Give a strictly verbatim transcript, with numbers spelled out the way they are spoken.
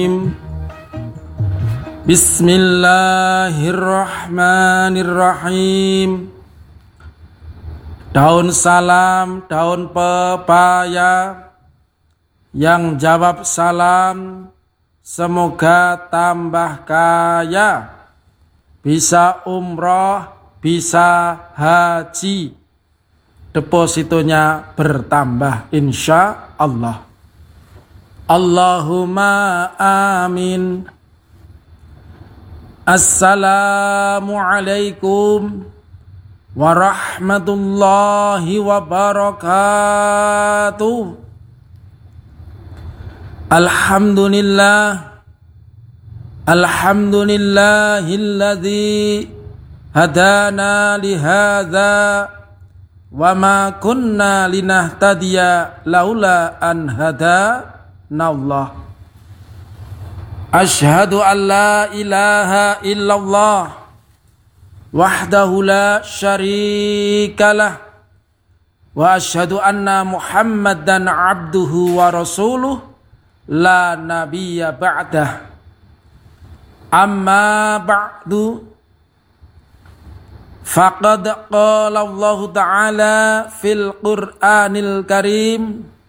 Bismillahirrahmanirrahim. Daun salam, daun pepaya yang jawab salam semoga tambah kaya, bisa umroh, bisa haji, depositonya bertambah insya Allah. Allahumma amin. Assalamualaikum warahmatullahi wabarakatuh. Alhamdulillah, alhamdulillahilladzi hadana lihadza wa ma kunna linahtadiya laula an hadana Allah. Asyhadu an la ilaha illallah wahdahu la syarikalah wa asyhadu anna Muhammadan abduhu wa rasuluh la nabiyya ba'dah. Amma ba'du, faqad qala Allah ta'ala fil Qur'anil Karim,